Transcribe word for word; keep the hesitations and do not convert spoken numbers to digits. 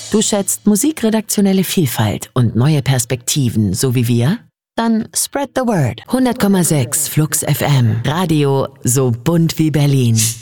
Du schätzt musikredaktionelle Vielfalt und neue Perspektiven, so wie wir? Dann spread the word. hundert Komma sechs Flux F M. Radio so bunt wie Berlin.